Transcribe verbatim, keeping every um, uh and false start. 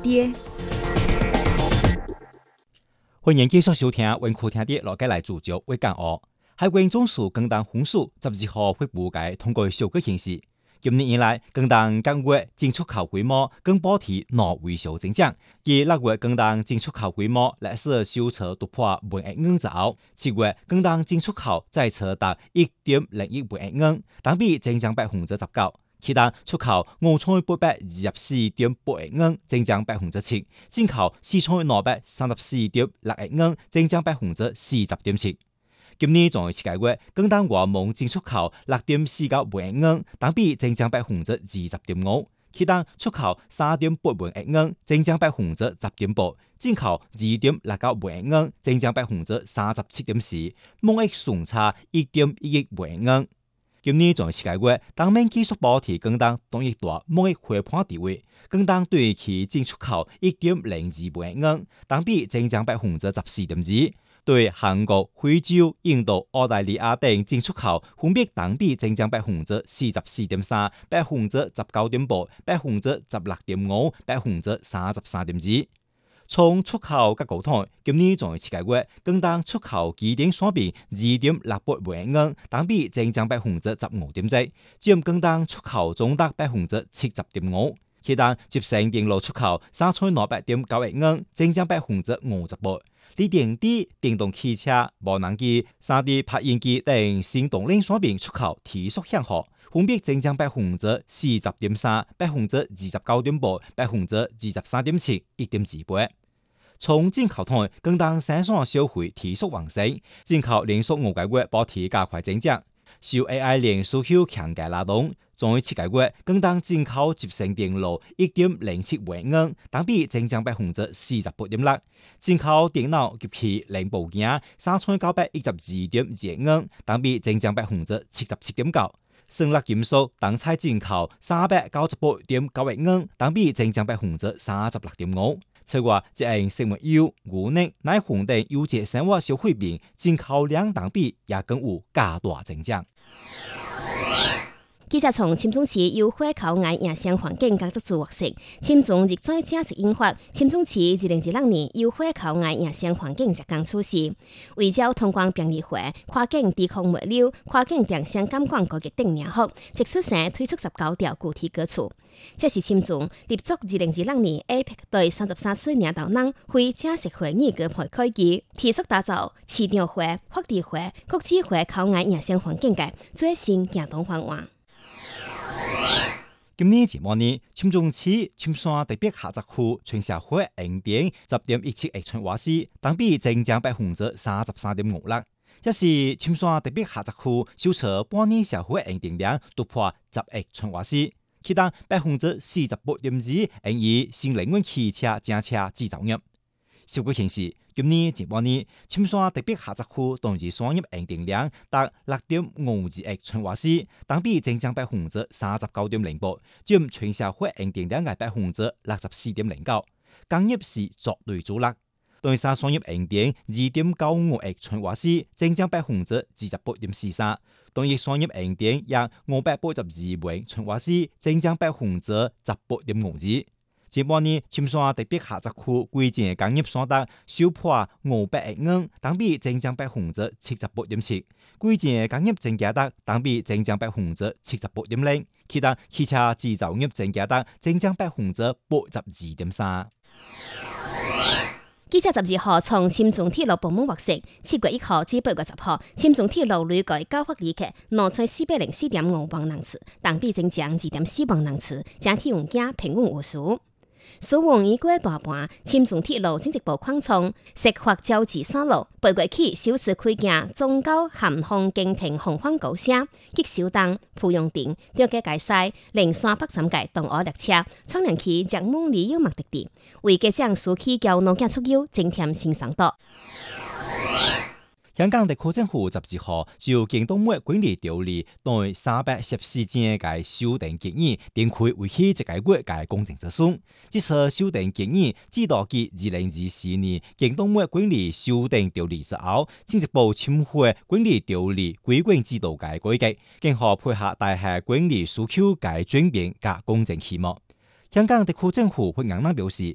爹。 歡迎繼續收聽文庫聽爹羅介來主角為講哦。海關總署更當風數十二號會補改通過修改形式。今年以來，更當九月進出口規模更保持挪維修增長，而六月更當進出口規模歷史首次突破萬億元之後，七月更當進出口再次達一點零一萬億元，同比增長百分之十九。其他出口五千八百二十四點八億元，增長百分之七；進口四千兩百三十四點六億元，增長百分之四十點七。今年仲有七個月，更當外貿進出口六點四九萬億元，同比增長百分之二十點五；其他出口三點八萬億元，增長百分之十點八；進口二點六九萬億元，增長百分之三十七點四；貿易順差一點一億萬億元。今年仲有七個月，當面繼續保持更當東一大貿易夥伴地位，更當對其進出口一點零二萬億元，同比增長百分之十四點二。對韓國、非洲、印度、澳大利亞等進出口分別同比增長百分之四十四點三、百分之十九點八、百分之十六點五、百分之三十三點二。從出口角度睇，今年仲有七個月，更當出口機電產品二點六八萬億元，同比增長百分之十五點四，佔更當出口總額百分之七十點五。其他集成電路出口三千兩百點九億元，增長百分之五十八。鋰電池、電動汽車、無人機、三 D 打印機等新動能產品出口持續向好，分別增長百分之四十點三、百分之二十九點八、百分之二十三點七、一點二倍。從進口睇，更當生產消費持續旺盛，進口連續五個月保持加快增長，受 A I 連需求強勁拉動。仲有七個月，更當進口集成電路一點零七萬元，同比增長百分之四十八點六；進口電腦及其零部件三千九百一十二點二億元，同比增長百分之七十七點九；生物金屬當菜進口三百九十八點九億元，同比增長百分之三十六點五。此外，即係食物油、牛奶、奶粉等優質生活消費品進口量同比也更有加大增長。 記者從深圳市優化口岸營商環境工作組獲悉，深圳亦再正式印發深圳市二零二六年優化口岸營商環境日工措施，圍繞通關便利化、跨境低空物流、跨境電商監管高級等領域，即出性推出十九條具體舉措。這是深圳立足二零二六年 A P E C 對三十三次領導人非正式會議嘅開會期，持續打造市場化、國際化、國際化口岸營商環境嘅最新行動方案。 今年前半年，深圳市深山特別下澤區全社會用電十點一七億千瓦時，同比增長百分之三十三點五六。這是深山特別下澤區首次半年社會用電量突破十億千瓦時，其中百分之四十八點二用於新能源汽車整車製造業。數據顯示，今年前半年，深山特別下澤區當日商業用電量達六點五二億千瓦時，同比增長百分之三十九點零八，佔全社會用電量嘅百分之六十四點零九。工業是絕對主力，當三商業用電二點九五億千瓦時，增長百分之二十八點四三。當日商業用電約五百八十二萬千瓦時，增長百分之十八點五二。前半年，深山特別下澤區規整工業所得首破五百億元，同比增長百分之七十八點七；規整工業淨價值同比增長百分之七十八點零，其他汽車製造業淨價值增長百分之八十二點三。 記者十二號從深圳鐵路部門獲悉，七月一號至八月十號，深圳鐵路累計交付旅客兩千四百零四點五萬人次，同比增長二點四萬人次，整體運價平穩無事。蘇運已過大半，深圳鐵路正逐步擴充，釋發交至三路，八月起首次開行中高咸豐京停紅磡高線，及小東、芙蓉店、調解界西、零三北三界東澳列車，創連起日滿旅遊目的地，為家長暑期交農業出遊增添新生度。 香港特區政府十二號就京東末管理條例對三百十四件嘅修訂建議展開為期一個月嘅公正質詢。這次修訂建議指導至二零二四年京東末管理修訂條例之後，進一步深化管理條例規管制度嘅改革，更好配合大廈管理需求嘅轉變及公正期望。香港特區政府發言人表示，